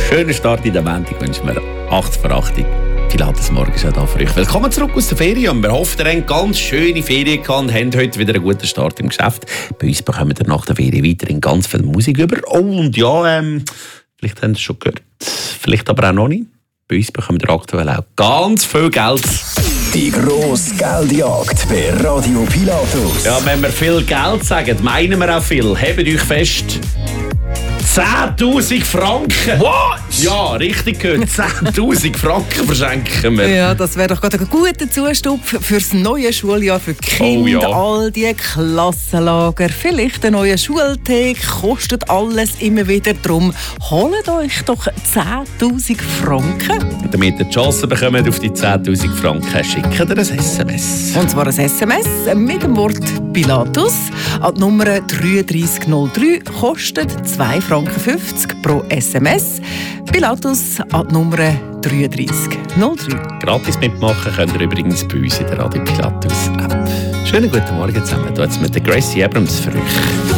schönen Start in der Montag wünschen wir 8 vor 8. Pilates Morgen ist auch da für euch. Willkommen zurück aus der Ferien. Wir hoffen, ihr habt ganz schöne Ferien gehabt und habt heute wieder einen guten Start im Geschäft. Bei uns bekommen wir nach der Ferien weiterhin ganz viel Musik über. Oh, und ja, vielleicht habt ihr es schon gehört, vielleicht aber auch noch nicht. Bei uns bekommen wir aktuell auch ganz viel Geld. Die grosse Geldjagd bei Radio Pilatus. Ja, wenn wir viel Geld sagen, meinen wir auch viel. Hebt euch fest. 10'000 Franken! What? Ja, richtig gehört. 10'000 Franken verschenken wir. Ja, das wäre doch gerade ein guter Zustupf fürs neue Schuljahr, für die Kinder, all die Klassenlager. Vielleicht ein neuer Schultag, kostet alles immer wieder. Drum holt euch doch 10'000 Franken. Damit ihr die Chance bekommt auf die 10'000 Franken, schickt ihr ein SMS. Und zwar ein SMS mit dem Wort Pilatus an die Nummer 3303, kostet 2,50 Franken pro SMS. Pilatus an die Nummer 3303. Gratis mitmachen könnt ihr übrigens bei uns in der Radio Pilatus App. Schönen guten Morgen zusammen. Hier jetzt mit der Gracie Abrams für euch.